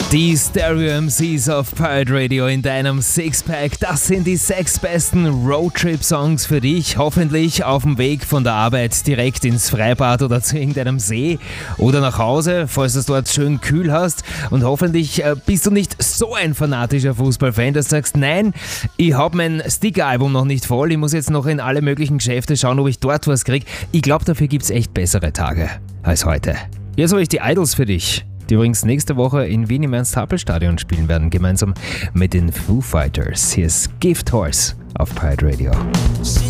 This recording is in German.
Die Stereo MCs auf Pirate Radio in deinem Sixpack. Das sind die 6 besten Roadtrip-Songs für dich. Hoffentlich auf dem Weg von der Arbeit direkt ins Freibad oder zu irgendeinem See oder nach Hause, falls du es dort schön kühl hast. Und hoffentlich bist du nicht so ein fanatischer Fußballfan, dass du sagst, nein, ich habe mein Sticker-Album noch nicht voll. Ich muss jetzt noch in alle möglichen Geschäfte schauen, ob ich dort was kriege. Ich glaube, dafür gibt es echt bessere Tage als heute. Jetzt habe ich die Idols für dich, die übrigens nächste Woche in Wien im Ernst-Happel-Stadion spielen werden, gemeinsam mit den Foo Fighters. Hier ist Gift Horse auf Pirate Radio.